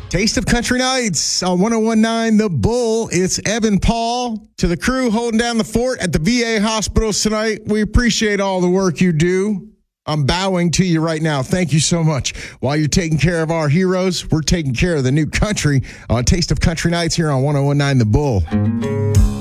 Taste of Country Nights on 1019 The Bull. It's Evan Paul to the crew holding down the fort at the VA hospitals tonight. We appreciate all the work you do. I'm bowing to you right now. Thank you so much. While you're taking care of our heroes, we're taking care of the new country. Taste of Country Nights here on 1019 The Bull.